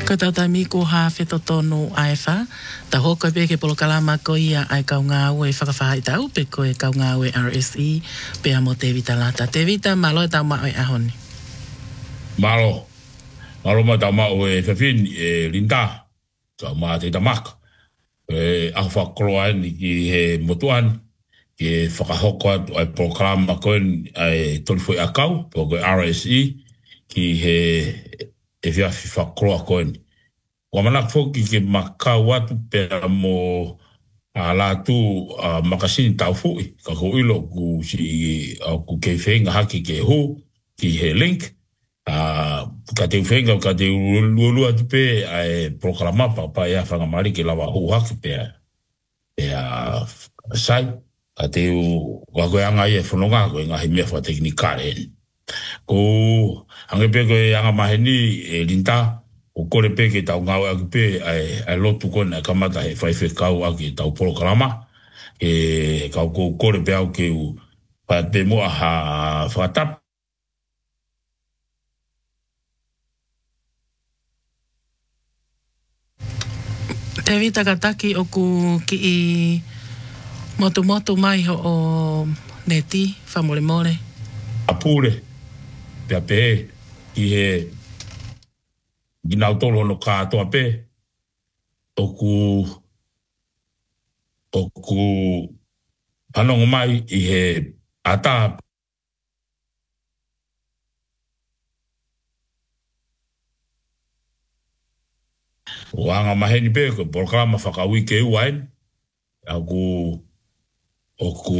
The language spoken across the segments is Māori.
Ko tau mi ko ha wheto tonu aifa, ta hoka pe ke polo kalama ko ia ai kau ngā ue whakawhai tau, pe ko e kau ngā ue RSE, pe amo te vita lata. Te vita malo e tau mao e ahoni. Malo ma tau mao e whawhin e linda, tau maa te tamaka. E ahu whakoroa ni ki he motuan, ki e whakahoko atu ai polo kalama ko ai tolifoi akau, po ko RSE, ki he e whiawhi whakoroa ko ni. Wa manak foki ke makau atu pe mo ala tu makasin tau fui ka ko ilo ku si ku ke fenga haki ke hu ki he link ka te fenga ka te lulu atu pe ai programa pa ya fanga mari ke lava hu haki pe sai ka te wa go anga ye fononga go nga he me fa teknika ko ange pe go anga maheni linta o kore pe ke tau ngau aki pe ai lotu kona kamata he whaiwhe kau aki tau polo kalama e kau ko kore pe au ke u pa pe mua ha whakatap Te vita kataki o ku ki i motu mai ho o neti whamore more apure pe pe ki he ginau tolo no katoa pe o ku panongo mai i he ata o anga maheni pe ko programa whakawike uain o ku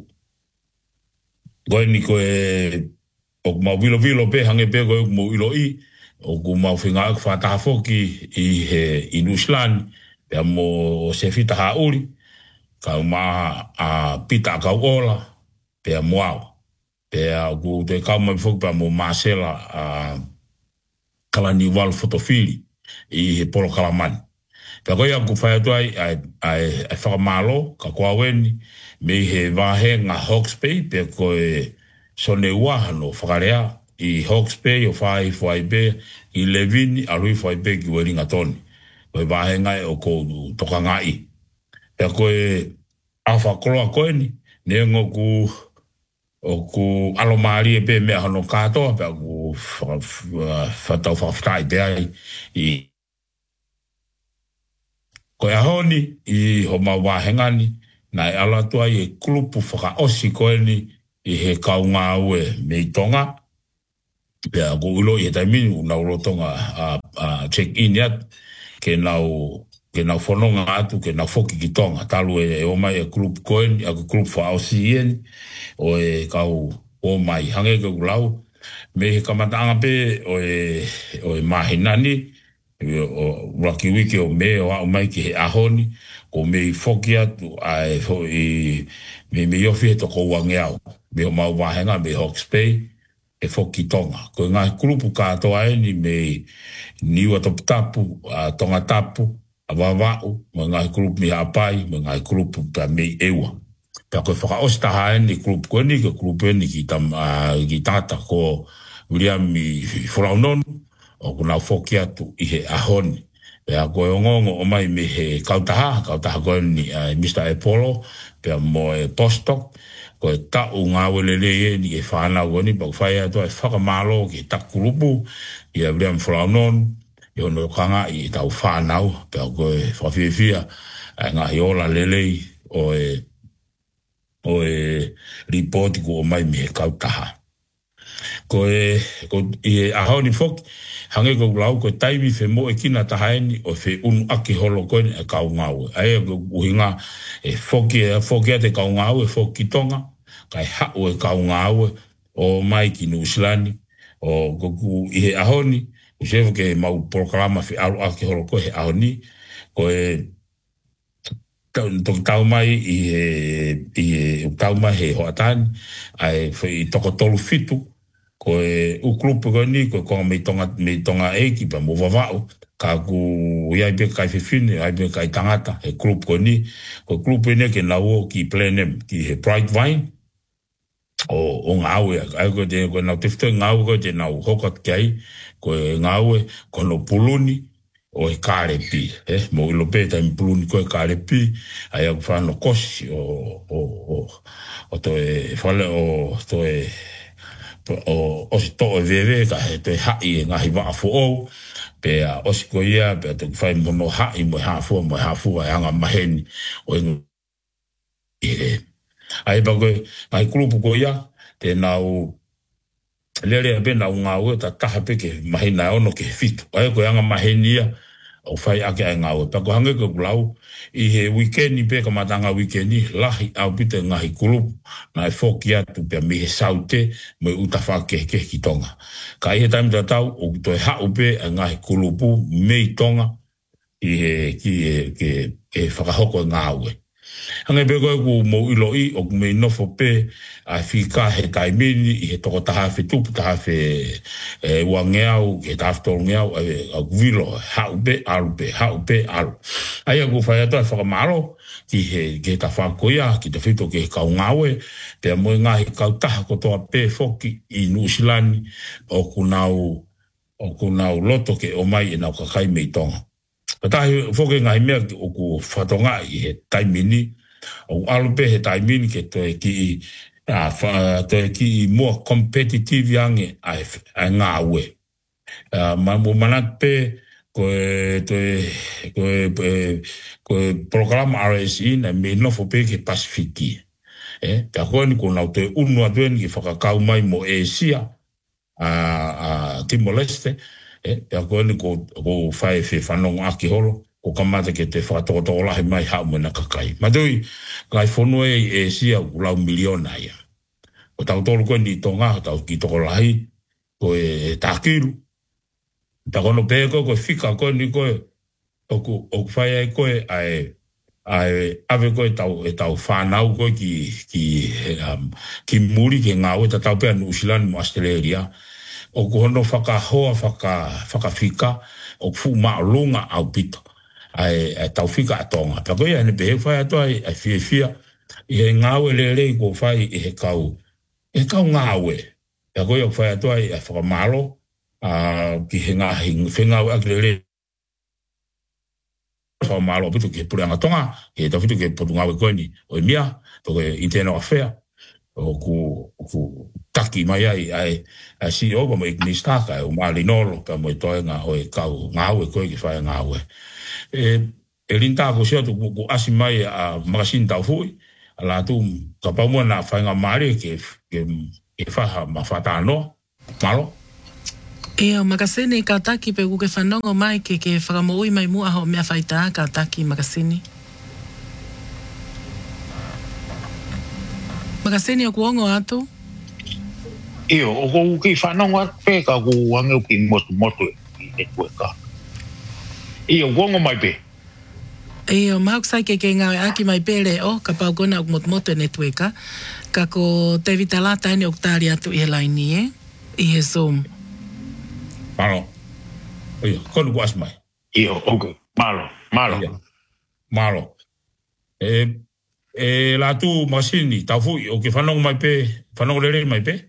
goeni ko e o mau vilo pe hange pe ko mo ilo i o ku mau whinga ak whatahafoki i he Inuslan pe mo se fita hauri ka ma a pita ka ola pe moao pe ku te ka mai fok pe mo Marcela kalani wal fotofili i he polo kalamani pe ko ia ku whai atu ai whakamalo ka kua weni me he vahe nga Hawke's Bay pe ko e sone ua no whakarea i Hawke's Bay o whai be i Levini a rui whai be ki weringa toni ko e vahe ngai o ko toka ngai pe ko e a whakoroa koe ni ne ngoku o ku alomari e pe mea hano katoa pe ku whatau whawhtai pe ai i ko e ahoni i ho mau wahengani na e alatua i e klupu whakaosi koe ni i he kaunga ue me i tonga pe a ku ulo i e taimini u nau rotonga check-in iat ke nau whanonga atu ke nau whoki ki tonga talu e o mai e klupu koe ni a ku klupu whaosi ieni o e kau o mai hange ke ulau me he kamatanga pe o e mahinani o raki wiki o me o mai ki he ahoni ko me i whoki atu ai me iofi he toko wangeau me o mau wahenga me Hawke's Bay e whoki tonga ko ngā klupu katoa e ni me niwa topu tapu tonga tapu a wawau me ngā klupu mi hapai me ngā klupu pa me ewa pe koe whakaosta hae ni klupu koe ni ke klupu e ni ki tata ko William i whuraunonu o kuna whoki atu i he ahoni pe a koe ongongo o mai me he kautaha koe ni Mr. Apollo pe a mo e postdoc koe tau ngā welele e ni e whanau koe ni pau whai atu e whakamalo ki takulupu i a William whuraunonu i ono kanga i tau whanau pe a koe whawhiwhia ngā hiola lelei o e report ko o mai me kautaha. Ko e ahoni fok, hange ko lau ko taimi fe mo e kina tahaeni o fe unu aki holo koe e kau ngau. Ae ko uhinga e foki te kau ngau e foki tonga, kai hau e kau ngau o mai ki Nusilani, o koku i ahoni, usefo ke mau programa fe alu aki holo koe he ahoni, ko e tau mai i tau mai he hoatani ai i toko tolu fitu ko e u klupu ko ni ko me tonga eki pa mo vavau ka ku ia be kai fifine ai be kai tangata e klupu ko ni ko klupu ne ke nawo ki plenem ki he Bright Vine o ngau ai ko de ko na tifto ngau ko de na hokot kai ko ngau ko no puluni o e kārepi, mo ilo pe taimi puluni koe kārepi, ai au whāno kosi o to e whale o to e o si to e vewe ka he to e hai e ngahi wa afu o, pe a osi ko ia, pe a te whai mono hai mo e hafua e anga maheni o e ai pa koe, ai kulupu ko ia, te nau lere a bena o ngā ue ta taha peke mahina ono ke fitu. Ai koe anga maheni ia, o whai ake ai ngā ue. Pa ko hange ko kulau, i he wikendi pe ka matanga wikendi, lahi au pite ngahi kulupu, na e whoki atu pe mi he saute, mo e uta whake ke ki tonga. Ka i he taimi ta tau, o to e hau pe a ngahi kulupu, me i tonga, i he ke whakahoko ngā ue. Hange pe koe ku mo ilo i o me nofo pe a whika he taimini i he toko taha whi tupu taha whi wangeau ke taftor ngeau a wilo hau pe alu. Ai a ku whai ato e whakamaro ki he ke ta whakoia ki te whito ke kau ngawe pe a moe ngahi kau taha kotoa pe whoki i Nusilani o kunau loto ke o mai e nau kakai mei tonga. Patahi whoke ngai mea o ku whatonga i he taimini, o alupe he taimini ke toi ki mua competitive yange a ngā ue. Mo manat pe koe programa RSI na me nofo pe ke Pasifiki. Pea koe ni ko nau te unu atuen ki whakakau mai mo Asia, Timor-Leste, pea koe ni ko whae whanongo aki holo, ko kamata ke te whakatoko lahi mai hao mo na kakai. Matui, kai whanue e sia ulau miliona ia. O tau tolu koe ni tonga, tau ki toko lahi, koe takiru. Ta kono pe koe whika koe ni koe, o whae ai koe ave koe tau whanau koe ki muri ke ngā ue ta tau pea Nusilani mo Australia. O kuhono whakahoa, whakawhika, o fu lunga au pito. Ai tau whika atonga. Pa koe ane pehe whai ato ai whia. I he ngāwe le ko whai i he kau ngāwe. Pa koe au whai ato ai whakamalo, ki he ngahi whengawe ak le whakamalo pito ki he pureanga tonga, ki he tau whito ki he potu ngāwe koe ni, o i mia, to koe internal affair. O ku taki mai ai si oba mo ikni staka o mali nolo ka mo toenga o e kau ngawe koe ki whae ngawe. E rinta ko sia tu ku asi mai a magasin tau fui, ala tu ka paumua na whaenga mari ke whaha ma whatano, malo. E o makasini ka taki pe kuke whanongo mai ke whakamoui mai mua ho mea whaita ka taki makasini. Makasini o kuongo atu? Iyo, o kou ki whanongo atu pe ka ku wangeu ki motu i te kueka. Iyo, kuongo mai pe. Iyo, mahakusai ke ngawe aki mai pe leo, ka pau kona o motu e netueka, ka ko te vitalata ene o kutari atu i he laini i he Zoom. Malo. Iyo, konu ku asmai. Iyo, ok, malo. La tu masini tau fui o ke whanong mai pe, whanong lere mai pe.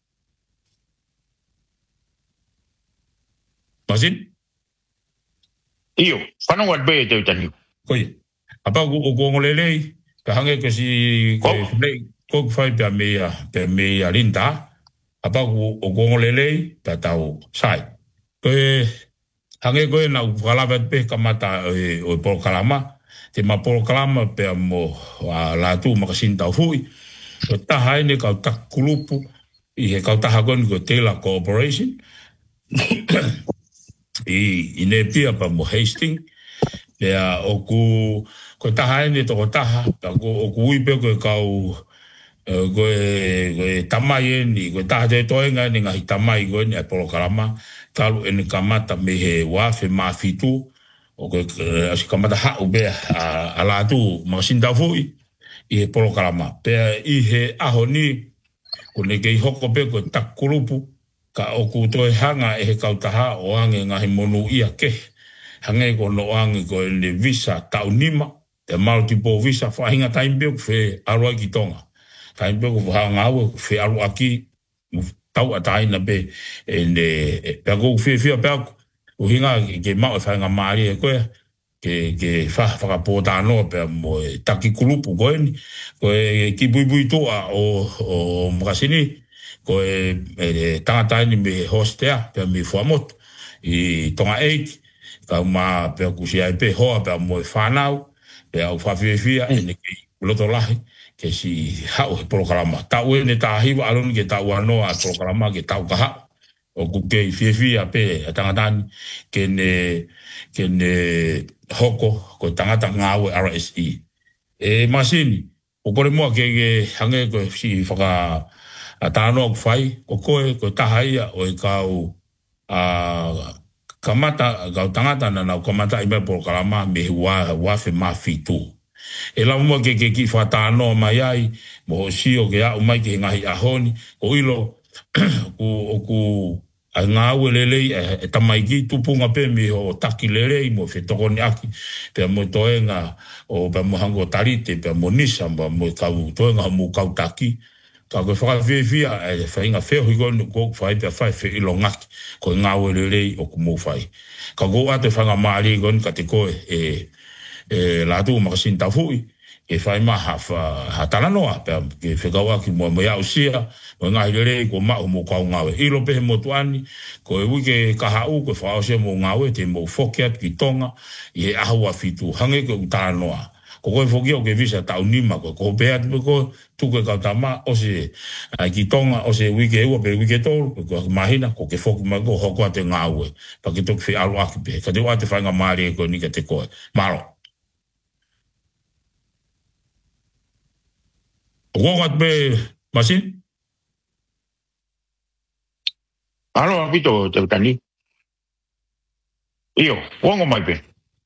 Masin? Iyo, whanong wat pe te utani. Koi. Apa o kuongo lere, ka hange ke si ko whai pe mea rinta. Apa o kuongo lere, pe tau sai. Koe, hange koe na ukalawet pe kamata o polo kalama. Te mapolo kalama pe mo la tu makasin tau fui. O taha ene kau tak kulupu i he kau taha koni ko Taylor Corporation. I ne pia pa mo Hastings. Pea o ko taha ene toko taha. O ku uipe ko kau koe tamai eni, koe taha te toenga eni ngahi tamai koe eni a polo kalama. Talu ene kamata me he wafe mafitu. O koe asi kamata hau bea a la tu makasin tau fui i he polo kalama. Pea i he aho ni ko ne kei hoko pe koe tak kulupu ka o ku toe hanga e he kautaha o ange ngahi monu ia ke. Hange ko no ange koe le visa tau nima te multiple visa whahinga taimbeo fe arua ki tonga. Taimbeo ko whanga awe fe arua ki tau ataina pe pea kou whia pea ko uhinga ke mau e whainga maari e koe, ke whakapōta no pe mo e taki kulupu koe ni, koe ki bui toa o makasini, koe tangatai ni me hostea, pe me fuamotu, i tonga eiki, ka ma pe kusi ai pe hoa pe mo e whanau, pe au whawhiwhia e ne ki loto lahi, ke si hau he polokalama. Tau e ne tā hiwa aloni ke tau anoa polokalama ke tau kaha, o kuke i whiwhia pe a tangatani, ke ne hoko ko tangata ngāwe RSE. E masini, o kore mua ke hange ko si whaka tānoa ku whai, o koe ko tahaia o e kau kamata, kau tangata na nau kamata i mai polokalama me wafe mawhitu. E lau mua ke ki whatanoa mai ai, mo si o ke au mai ke ngahi ahoni, o ilo ku a ngā ue lelei e tamaiki tupunga pe mi o taki lelei mo whetoko ni aki pe mo toenga o pe mo hango tarite pe mo nisa mo kau toenga mo kau taki ka koe whakawhiwhia e whainga wheo hikoni ko whai pe whai whe ilo ngaki ko ngā ue lelei o kumo whai ka ko ate whanga maari hikoni ka te koe lātu makasin tawhui e whai maha talanoa pe ke whekaua ki mo au sia o ngā hirere ko mao mo kau ngawe. Ilo pehe mo tuani, ko e wike kahau, ko whao se mo ngawe, te mo whokiat ki tonga, i he ahua fitu, hange ko tānoa. Ko koe whokia o ke visa tau nima, ko peat me ko tuke kau tama, o se ki tonga, o se wike eua pe wike tolu, ko mahina, ko ke whoki ma ko hokua te ngawe, pa ke toki whi alu aki pe. Ka te wate whainga maari e ko nika te koe. Maro. O kongat pe, Masin? Alo, apito, te utani. Iyo, wongo mai pe.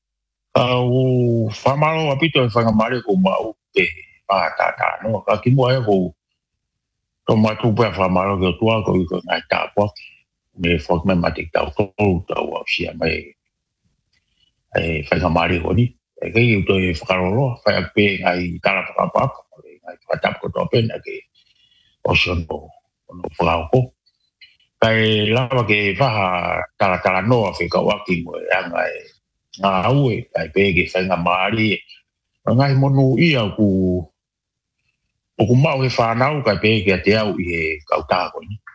O whamalo apito e whangamare ko mau te pātata, no? Ka ki mua e ko to matu pe whamalo ke tua ko i ko ngai tāpua. Me whak me mati tau tolu tau au sia mai e whangamare ko ni. E kei u to e whakaroloa, whai pe ngai tala whakapapa, ngai whatap ko tope na ke osion ko no whakao ko. Kai lava ke faha tala noa fe ka waki mo anga e ngā aue kai pege whainga maari ngai monu ia ku mau he whanau kai pege a te au i he kautako ni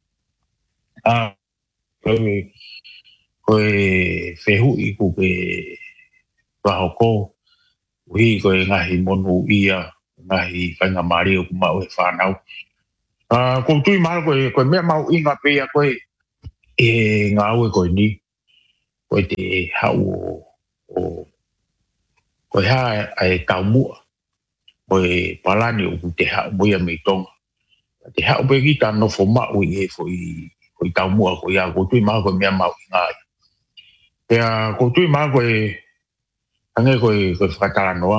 koe whehu i ku ke wahoko uhi koe ngahi monu ia ngahi whainga maari ku mau he whanau ko tui maha koe mea mau inga pea koe e ngā ue koe ni koe te hau o koe haa e tau mua koe palani o te hau muia mei tonga te hau pe ki ta nofo mau i e koe tau mua koe ia ko tui maha koe mea mau inga pea ko tui maha koe ange koe whakatara noa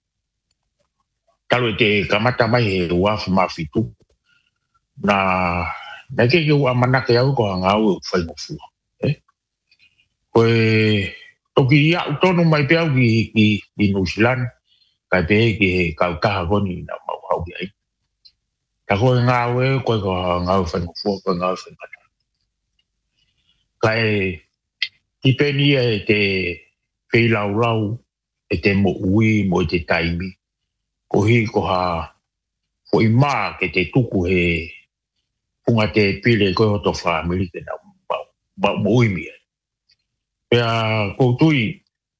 talo te kamata mai he uafu mawhitu na ke ua manake au ko hanga au whaingo fua. Koe toki ia utono mai pe au ki New Zealand kai pe ki he kaukaha koni na mau hau ki ai. Ta koe ngā ue koe ko hanga au whaingo fua koe ngā au whaingo fua. Kai ki peni e te wheilau e te mo ui mo te taimi. Ko hi ko ha ko i maa ke te tuku he punga te pile koe hoto wha Amerike na mo uimi e. Pea koutui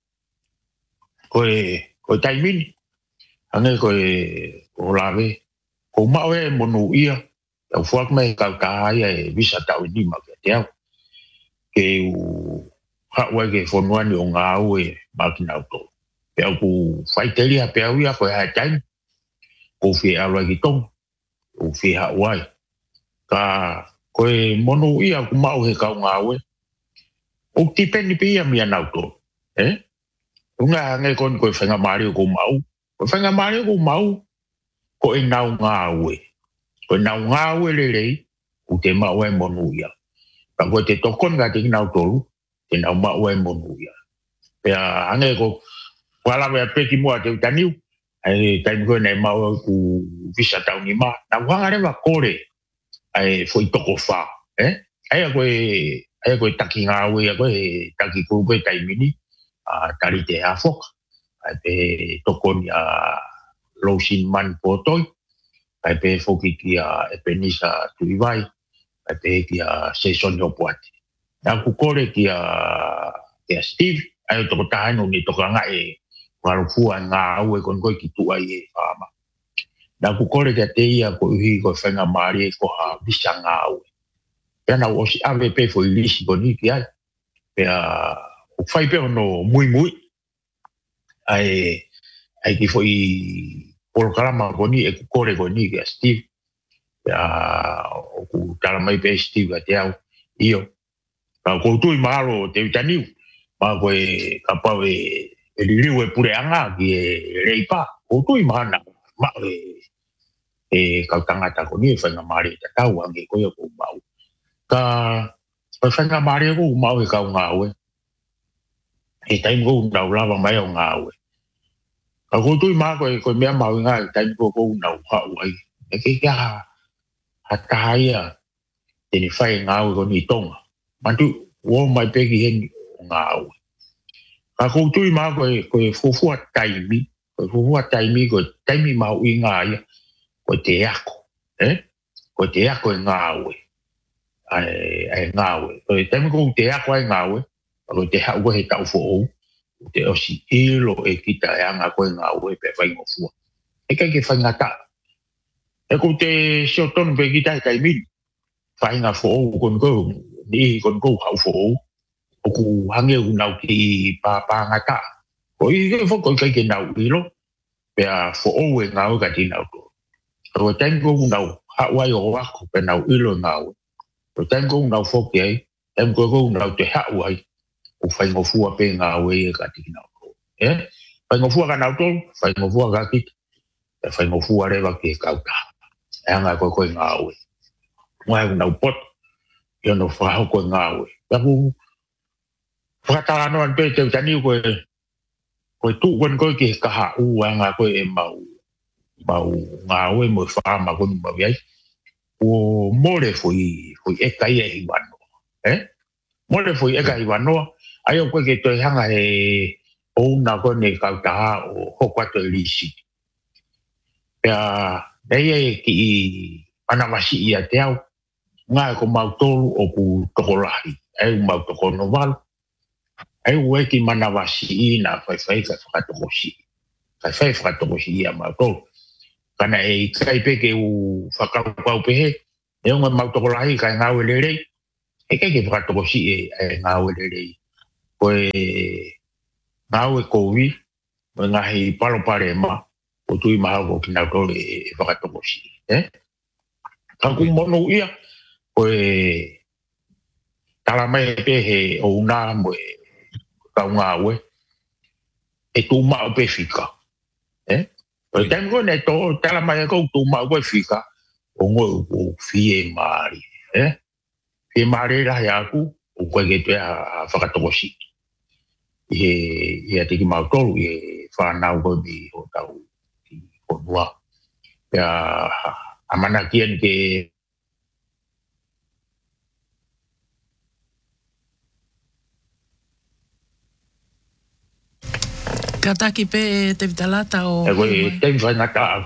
koe taimini, hange koe o lawe, ko mao e monu ia, au fuak me kau kahaya e visa tau nima ke te au. Ke u hawa ke whonuani o ngā au e makina auto. Pea ku whaiteri ha pea uia koe hai taimi, ko whi awa ki tong, ko whi hawai. Ka koe monu ia ku mau he kau ngā ue. O ti peni pe ia mia nauto. Unga hange kon koe whainga maari ko mau. Koe whainga maari ko mau. Ko e nau ngā ue. Koe nau ngā ue lelei. Ku te mau e monu ia. Ka koe te tokon ka te kinau tolu. Te nau mau e monu ia. Pea hange ko walawe a peki mua te utaniu. Ai taimi koe nei mau ku visa tau ni maa. Na wanga rewa kore. Ai foi toko wha. Ai a koe ai ko taki ngā ue ko e taki ko ko tai mini a tari te afok ai pe tokoni a Losin man potoi ai pe foki ki a Epenisa tuivai ai pe ki a Seson Hopuati na ku kore ki a Steve ai to ta no ni to nga e waru fu nga ue kon ko ki tu ai e fama na ku kore ke te ia ko hi ko fenga mari ko ha bisanga ue na o si ave pe foi lisi ko ni ki ai pe a o fai pe no muy ai ki foi por kalama ko ni e ku kore ko ni ki Steve o ku tala mai pe Steve te au io ka ko tu maro te vitaniu ma ko e kapa e liu e pure anga ki e reipa o tu mana ma e ka tangata ko ni fa na mari ta tau ange ko yo ko mau ka fa na mari ko mau e ka nga we e tai mo na lava mai o nga we ka ko tu ma ko me mau nga tai ko na ha wai e ke ka hataia te ni fai nga ko ni tonga mantu wo mai pe ki hen nga we ka ko tu ma ko fu taimi ko taimi mau i nga ia ko te ako ko te ako nga we ai nga we ko taimi ko te ako ai nga we ko te ha we ta fo te o si ilo e kita nga ko nga we pe fai mo fu e ka ke fai nga ta e ko te shoton pe kita taimi fai nga fo ko ni ko ha fo o ku hange u nau ki pa ngata ko i fo ko ke nau i lo pe a fo o e ngau ka ti nau ko tengo u nau ha wa yo wa ko pe nau i lo ngau ko tengo u nau fo ke tem ko u nau te ha wa o fai ngo fu pe ngau e ka ti nau fai ngo fu ka nau to fai ngo fu ka ki fai ngo fu are ba ke ka ta nga ko ngau e wa nau pot yo no fa ko ngau e ba ku Fakatala no an pe te tani ko tu wan ko ki ka ha u nga ko e mau nga we mo fa ma ko ma viai o more foi e kai e wano more foi e kai wano ai ko ke to hanga e o na ko ne ka ta o ho kwa to lisi ya dai ki ana masi ia te au nga ko mau tolu o ku tokolahi ai mau to no val ai ue ki manawasi na fai whakatokosi. Fai whakatokosi ia mātou. Kana e kai peke u whakaupau pehe, e unga mautokolahi kai ngāwe lerei, e kai ke whakatokosi e ngāwe lerei. Koe ngāwe kouwi, me ngahi palopare ma, o tui maha ko ki nautore e whakatokosi. Kaku mono ia, koe talamai pehe o una mo ka nga we e tu ma pe fika por tengo ne to tala mai ko tu ma we fika o ngo o fie mari fie mari la ya ku o ko ke te a fa to si e te ki ma to e fa na go di o ta o wa ya amana kien ke Ka taki pe te vitalata o... E koe te whaingata.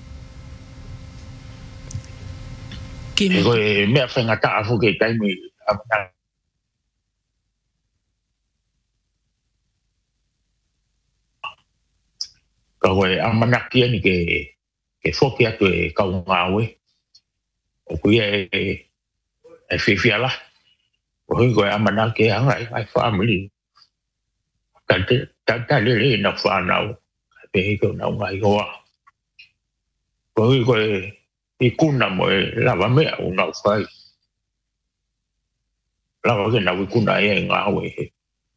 E koe mea whaingata a fuke taimi. Ka koe amanaki ani ke whoki atu e kaungawe. O kui e whiwhiala. O hui koe amanaki anga e family. Ta lele na whanau, pe hiko na ungai hoa. Ko hui koe i kuna mo e lava mea o nau whai. Lava ke nau i kuna e ngā we he.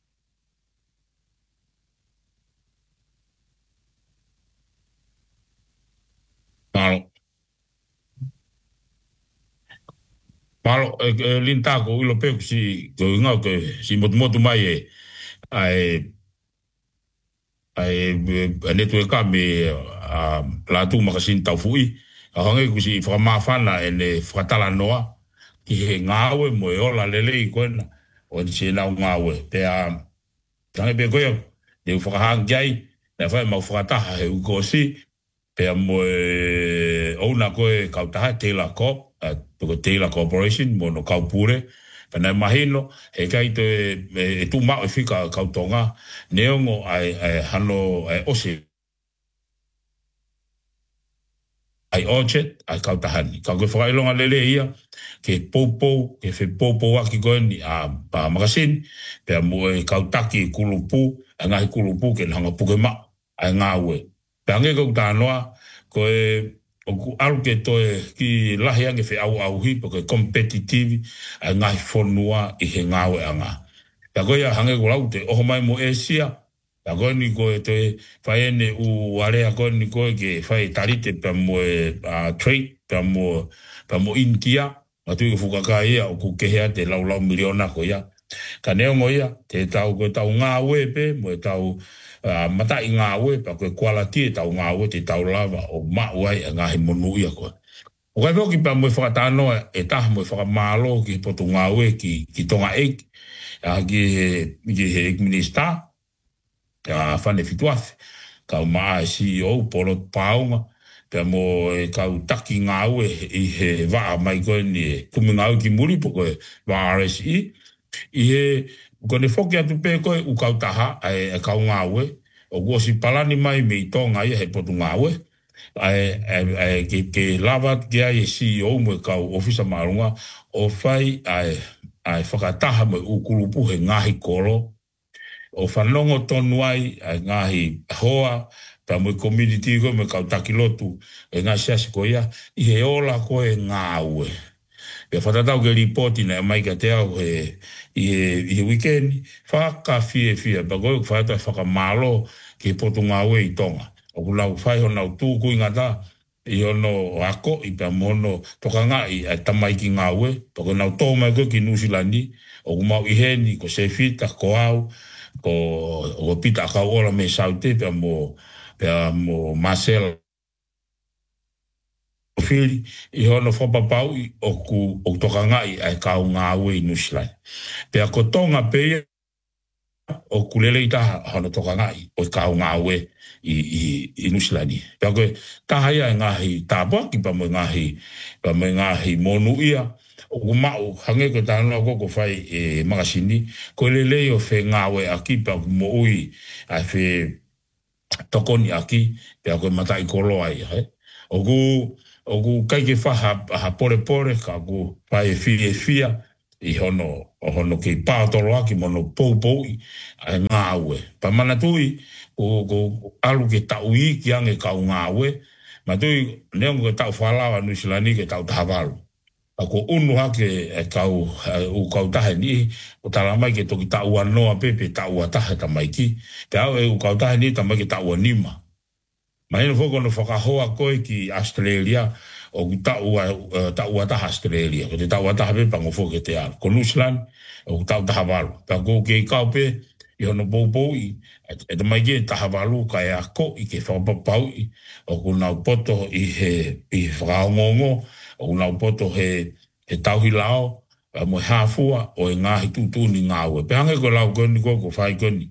Malo, lintako ilo peku si ngau ke si motu mai e ai netu e ka me la tu makasin tau fui a hange ku si whakamawhana e ne whakatala noa ki he ngāwe mo e ola lele i koena o se na ngā ue, pe a tange pe koe, te u whakahang jai, na whai mau whakataha he ukosi, pe a moe ouna koe kautaha, Taylor Corp, peko Taylor Corporation, mono kaupure, pe nai mahino, he kai to e tu mao e whika kautonga, neongo ai hano ai ose, ai orchard, ai kautahani. Ka koe whakailonga lele ia, ke popo, ke whi popo aki koe ni a makasin, pe a moe kautaki kulupu, a ngahi kulupu ke hanga puke ma, ai ngā ue. Pe ange kou tānoa, koe oku alu ke toe ki lahi ange whi au hi, po koe competitive, ai ngahi whonua i he ngā ue a ngā. Pe koe a hange kou lau te oho mai mo Asia, ta koe ni koe te whaene u area koe ni koe ke whae tarite pa moe trade, pa mo India, ma tui ke whukaka ia o ku kehea te lau miliona ko ia. Ka neongo ia, te tau koe tau ngā ue pe, mo e tau matai ngā ue, pa koe quality e tau ngā ue, te tau lava o mauai a ngahi monu ia koe. O kai whoki pa moe whakatanoa e taha moe whakamalo ki potu ngā ue ki tonga eik, ki he ek minister, whane fituafe, kau maa CEO, polo paunga, pe mo e kau taki ngā ue i he waa mai koe ni e kumi ngā ue ki muri po koe wa RSE, i he kone whoki atu pe koe u kau taha e kau ngā ue, o kua si palani mai me i tonga ia he potu ngā ue, ke lava ke ai CEO mo e kau ofisa marunga, o whai ai whakataha mo u kulupu he ngahi koro, o whanongo tonu ai ngahi hoa, pa mo community ko me kautaki lotu, e ngā siasi ko ia, i he ola ko e ngā ue. Pe whatatau ke ripoti na mai ka te au i he weekend, whaka fie, pa koe whatatau whakamalo ki potu ngā ue i tonga. O kulau whai ho nau tūku i ngata, i ono ako, i pa mono tokanga i tamai ki ngā ue, pa koe nau tō mai koe ki Nusilani, o kumau i heni, ko sefita, ko au, ko pita kau ora me saute pe mo Marcel Fili i hono whapapau o tokanga i ai kau ngā ue i Nusilani. Pe a kotonga pe o kulele i taha hono tokanga i o kau ngā ue i Nusilani. Pe a koe taha ia ngahi tāpua ki pa mo ngahi monu ia, o kumau hange ko tānoa koko whai e makasini, ko lelei o whe ngāwe aki pa mo ui a whe tokoni aki, pe a koe matai kolo ai. O ku kaike wha pore, ka ku whai fia, i hono kei pātoro aki mono pou a ngāwe. Pa mana tui, ko alu ke tau i ki ange kau ngāwe, ma tui neongo ke tau whalawa Nusilani ke tau tahavalu. Ako unu hake u kau tahe ni, o talamai ke toki tau anoa pepe tau atahe tamai ki, te au u kau tahe ni tamai ke tau anima. Ma ino whoko no whakahoa koe ki Australia, o ku tau ataha Australia, ko te tau ataha pepe pango whoke te ao. Ko Nusilani, o ku tau taha walu. Pa ko ke kau pe, i hono pou i, e tamai ke taha walu ka e ako i ke whakapapau i, o ku nau poto i whakaongongo, o nau poto he tauhi lao, mo hafua o e ngahi tutuni ngā ue. Pe hange ko lau koni ko whai koni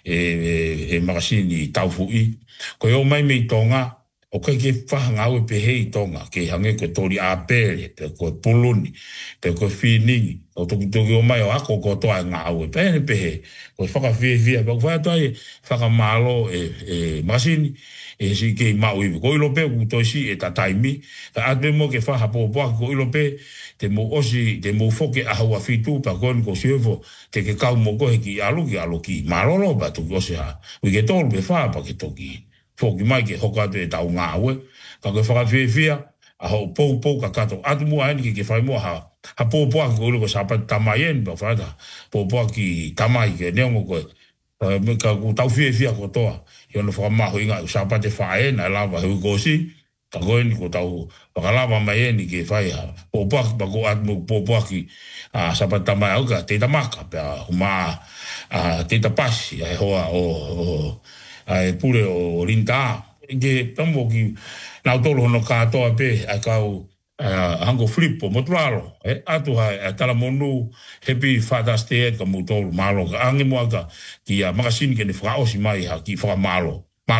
e makasini taufu i. Ko o mai mei tonga, o kai ke whaha ngā ue pe hei tonga, ke hange ko tori apere, pe ko puluni, pe ko whiningi, o toki o mai o ako ko toa ngā ue. Pe hene pe hei, ko whakawhia, pe ko whai toa whakamalo e makasini, e si ke mau iwi. Ko ilo pe ku toisi e tataimi, ta atme mo ke whaha pōpua, ko ilo pe te mo osi, te mo foke ahua fitu, pa koni ko siefo, te ke kau mo kohe ki alu ki maroro, pa toki osi ha. Ui ke tolu pe wha, pa ke toki foki mai ke hokatu e tau ngā ue, ka koe whakawhiawhia, a ho pou ka kato. Atu mua heni ke whai mua ha pōpua ko ilo ko sapa tamai en, pa whaata pōpua ki tamai ke neongo koe. Ka ku tau whiawhia ko toa. I ono whakamaho inga usapa te whae na lava hui kosi, ka koe ni ko tau whakalava mai e ni ke whai ha pōpuaki pa ko atmu pōpuaki sapa tamai au ka te tamaka pe huma te tapasi ai hoa o ai pure o rinta ke tamo ki nau tolo hono katoa pe ai kau hango flipo motualo atu ha tala monu happy Father's Day ka mutol malo ka ange mo ka ki a magasin ke ni fra osi mai ha ki fra malo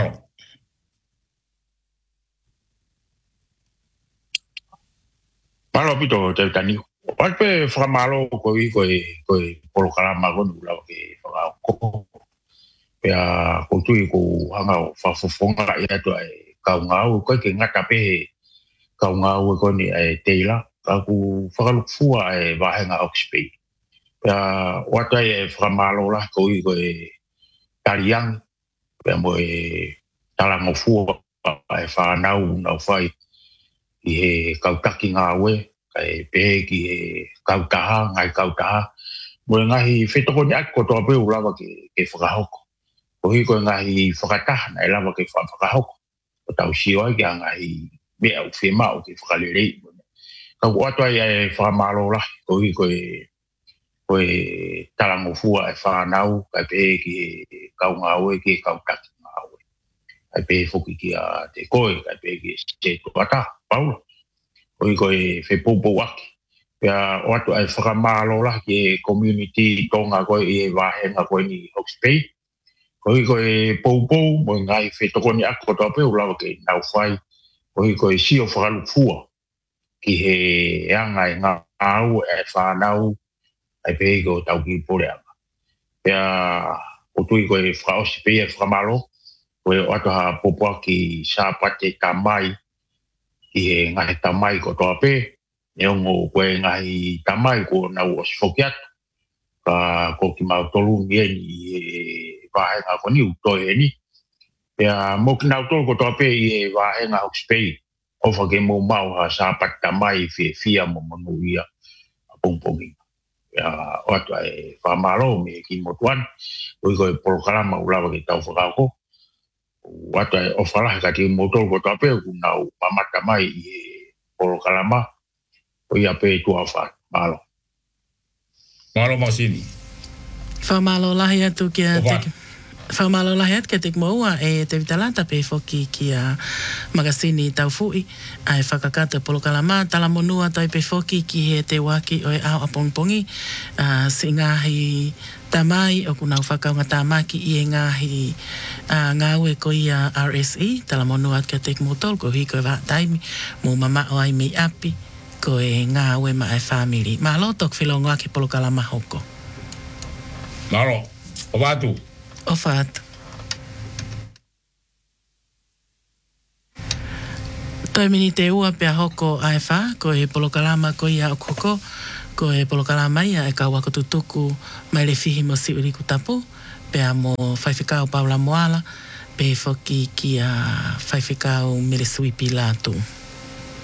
pito te tani Walpe fra malo koi polo kalama kon ula ke fra ko ya ko tu ko hanga fa fonga ya to ka ngau ko ke ngata pe ka ngau ko ni teila ka ku fa lu fua va hanga oxpe ya wata fra malo la ko taliang pe mo tala mo fua fa nau fai i ka taki ngawe kai pe ki kautaha ngai kautaha mo ngahi fetoko ni ak ko to pe ula ke whakahoko o hi ko ngahi whakataha na ela ke whakahoko o tau siwa ki ngahi me au whi mao ke whakalere ka watu ai whakamalo la ko hi ko talango fua whanau kai pe ki kaungawe ki kautaki ngawe kai pe foki ki a te koe kai pe ki se tuata paulo oi koe fe popo aki ya watu ai whakamalo la ke community tonga koe i wahenga koe ni Hawke's koe popo mo ngai fe toko ni ako to pe ula ke nau fai koe sio whakalu fua ki he angai ngā au whanau ai pe ko tau ki pore ama ya o tui koe whakaosi pe whakamalo koe watu ha popo aki sa pate tamai i he ngahi tamai ko toa pe, e ongo koe ngahi tamai ko nau o sifokiat, ka ko ki mau tolu ni eni i he wahenga ko ni utoi eni. Pea mo ki nau tolu ko toa pe i he wahenga Hawke's Bay, ofa ke mo mau ha sapat tamai fia mo manu ia a pongpongi. Pea oatu ai whamaro me ki motuan, oi koe polokalama ulawa ke tau whakako, watu ai ofala kati motor ko tape ku nau pamata mai i polo kalama o ia pe tu afa malo masini Whamalo lahi atu kia whamalo lahi atu kia te moua e te vitalata pe foki kia magasini tau fui ai whakakata polo kalama tala monua tai pe foki ki he te waki o e au apongpongi si ngahi tamai o kunau whakaunga tamaki i e ngahi ngāwe ko ia RSE tala monua kia te motol ko hiko e taimi mo mama o ai mei api ko e ngāwe ma e family malo tok whilongoa ki polo kalama hoko Malo, o watu. O whātu. Toi mini te ua pia hoko ai whā, ko e polokalama ko ia o koko, ko e polokalama ia e kaua ko tutuku mai le whihi mo si uriku tapu, pia mo whaiwhikau Paula Moala, pe foki ki a whaiwhikau mere sui pilatu.